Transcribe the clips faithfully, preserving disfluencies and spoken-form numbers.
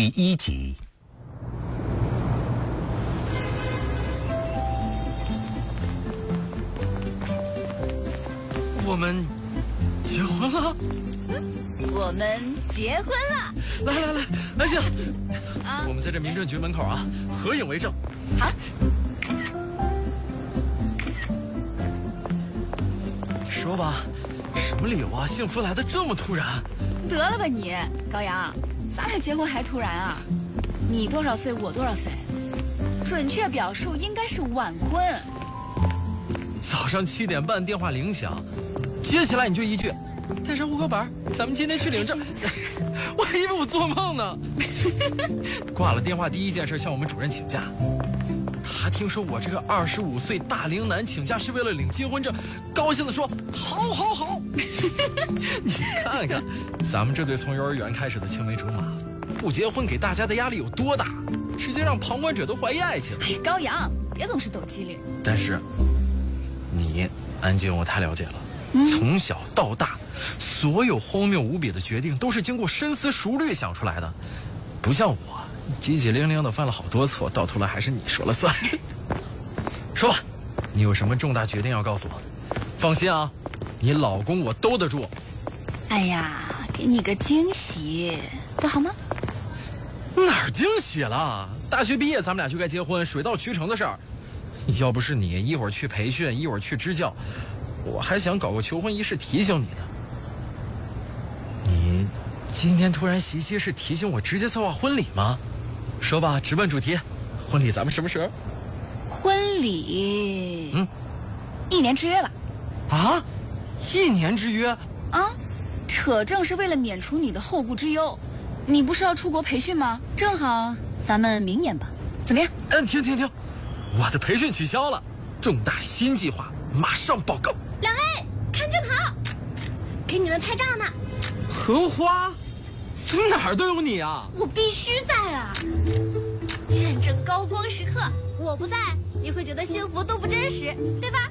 第一集。 我们结婚了。 我们结婚了！ 来来来，安静！ 啊， 我们在这民政局门口啊，合影为证。 好。 说吧，什么理由啊？幸福来得这么突然？ 得了吧你，高阳，咱俩结婚还突然啊？你多少岁，我多少岁？准确表述应该是晚婚。 早上七点半电话铃响，接起来你就一句。带上户口本，咱们今天去领证。我还以为我做梦呢。挂了电话，第一件事向我们主任请假。他听说我这个二十五岁大龄男请假是为了领结婚证，高兴地说：“好，好，好！”你看看，咱们这对从幼儿园开始的青梅竹马，不结婚给大家的压力有多大？直接让旁观者都怀疑爱情。 哎呀，高阳，别总是抖机灵。 但是，你安静，我太了解了。从小到大，所有荒谬无比的决定都是经过深思熟虑想出来的，不像我叽叽灵灵的犯了好多错，到头来还是你说了算。说吧，你有什么重大决定要告诉我？放心啊，你老公我兜得住。 哎呀，给你个惊喜，不好吗？ 哪儿惊喜了？大学毕业咱们俩就该结婚，水到渠成的事儿。要不是你一会儿去培训，一会儿去支教，我还想搞个求婚仪式提醒你呢。你今天突然袭击是提醒我直接策划婚礼吗？说吧，直奔主题，婚礼咱们什么时候？ 婚礼， 嗯， 一年之约吧。 啊，一年之约？ 啊，扯证是为了免除你的后顾之忧。你不是要出国培训吗？正好咱们明年吧，怎么样？ 嗯，停停停，我的培训取消了，重大新计划马上报告。 两位看镜头，给你们拍照呢。 荷花，怎么哪儿都有你啊？ 我必须在啊！见证高光时刻，我不在，你会觉得幸福都不真实，对吧？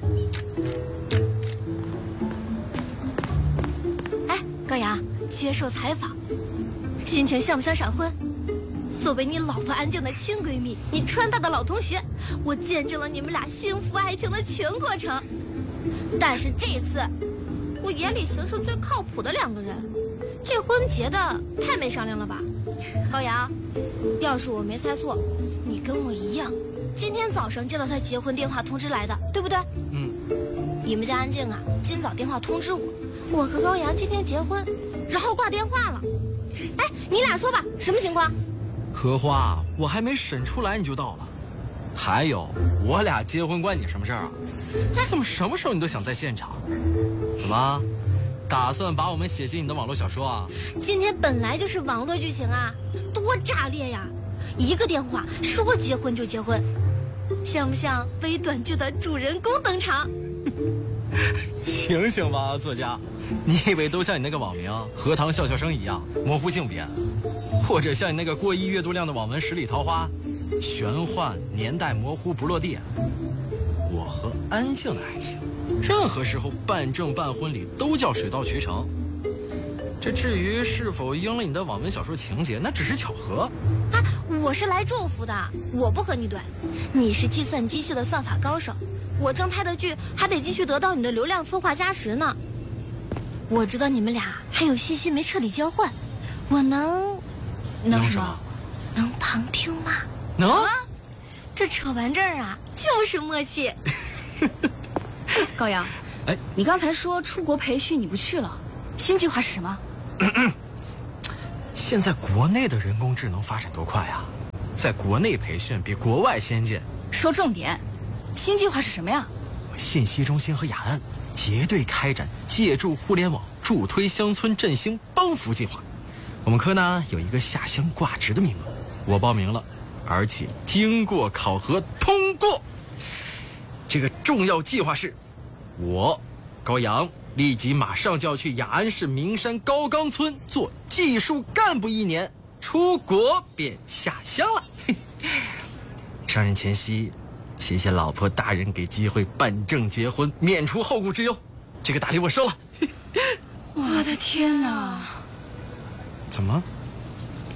哎，高阳，接受采访，心情像不像闪婚？作为你老婆安静的亲闺蜜，你川大的老同学，我见证了你们俩幸福爱情的全过程。但是这次，我眼里行事最靠谱的两个人，这婚结的太没商量了吧？高阳，要是我没猜错，你跟我一样，今天早上接到他结婚电话通知来的，对不对？ 嗯。 你们家安静啊，今早电话通知我，我和高阳今天结婚，然后挂电话了。哎，你俩说吧，什么情况？ 荷花，我还没审出来你就到了。还有，我俩结婚关你什么事儿啊？怎么什么时候你都想在现场？怎么，打算把我们写进你的网络小说啊？ 今天本来就是网络剧情啊，多炸裂呀！一个电话说结婚就结婚，像不像微短剧的主人公登场？ 醒醒吧，作家！你以为都像你那个网名荷塘笑笑声一样模糊性别，或者像你那个过亿阅读量的网文十里桃花，玄幻年代模糊不落地？我和安静的爱情，任何时候办证办婚礼都叫水到渠成。这至于是否应了你的网文小说情节，那只是巧合。 啊，我是来祝福的，我不和你怼。你是计算机系的算法高手，我正拍的剧还得继续得到你的流量策划加持呢。我知道你们俩还有信息没彻底交换，我能能什么？ 能旁听吗？ 能啊！ 这扯完证啊，就是默契。 高阳， 哎， 你刚才说出国培训你不去了，新计划是什么？ 咳咳现在国内的人工智能发展多快啊，在国内培训比国外先进。 说重点，新计划是什么呀？ 信息中心和雅安结对开展借助互联网助推乡村振兴帮扶计划。我们科呢有一个下乡挂职的名额，我报名了，而且经过考核通过。这个重要计划是，我高阳立即马上就要去雅安市名山高冈村做技术干部一年，出国便下乡了。上任前夕，谢谢老婆大人给机会办证结婚，免除后顾之忧。这个大礼我收了。 我的天哪！ 怎么？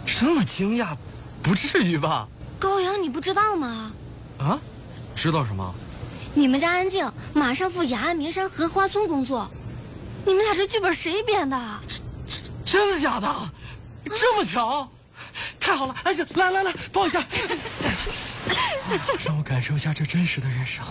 这么惊讶，不至于吧？ 高阳，你不知道吗？ 啊？知道什么？ 你们家安静马上赴雅安名山荷花村工作，你们俩这剧本谁编的？ 真的假的？这么巧？太好了！安静，来来来，抱一下，让我感受一下这真实的人生。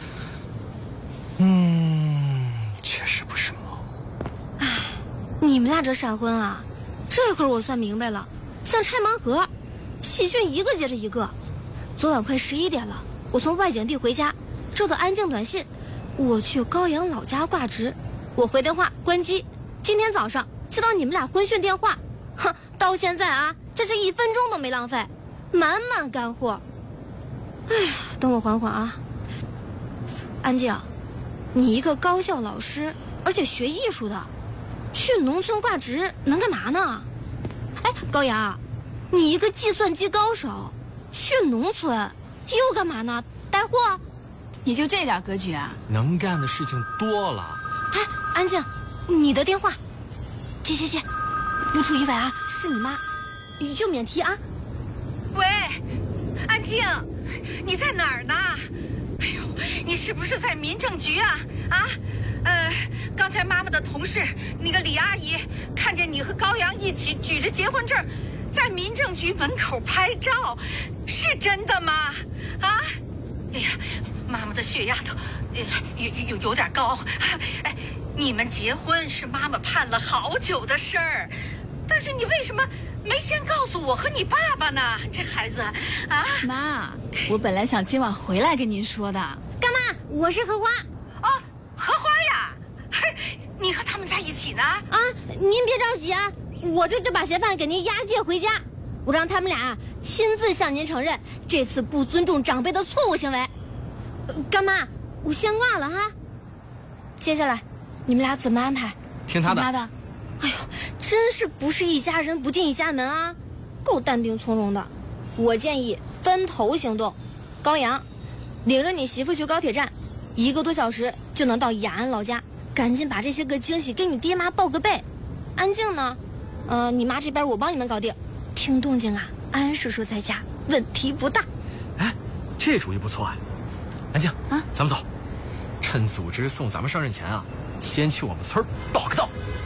嗯，确实不是梦。 唉，你们俩这闪婚啊，这会儿我算明白了，像拆盲盒，喜讯一个接着一个。昨晚快十一点了，我从外景地回家，收到安静短信，我去高阳老家挂职。我回电话关机，今天早上接到你们俩婚讯电话，哼，到现在啊，这是一分钟都没浪费，满满干货。哎呀，等我缓缓啊。安静，你一个高校老师，而且学艺术的，去农村挂职能干嘛呢？哎，高阳，你一个计算机高手，去农村又干嘛呢？带货？ 你就这点格局啊？ 能干的事情多了。 哎，安静，你的电话，接接接，不出意外啊，是你妈，又免提啊。 喂，安静，你在哪儿呢？哎呦，你是不是在民政局啊？啊，呃，刚才妈妈的同事那个李阿姨看见你和高阳一起举着结婚证，在民政局门口拍照，是真的吗？啊？哎呀，妈妈的血压都，呃，有有有点高。哎，你们结婚是妈妈盼了好久的事儿，但是你为什么没先告诉我和你爸爸呢？这孩子，啊， 妈，我本来想今晚回来跟您说的。 干嘛？我是荷花。 哦，荷花呀，嘿，你和他们在一起呢？ 啊，您别着急啊，我这就把嫌犯给您押解回家，我让他们俩亲自向您承认这次不尊重长辈的错误行为。呃、干妈，我先挂了哈。接下来你们俩怎么安排？ 听他的。 听他的。 哎呦，真是不是一家人不进一家门啊，够淡定从容的。我建议分头行动，高阳，领着你媳妇去高铁站，一个多小时就能到雅安老家，赶紧把这些个惊喜给你爹妈报个备。安静呢，呃，你妈这边我帮你们搞定。听动静啊，安叔叔在家，问题不大。 哎，这主意不错啊！安静啊， 咱们走，趁组织送咱们上任前啊，先去我们村报个到。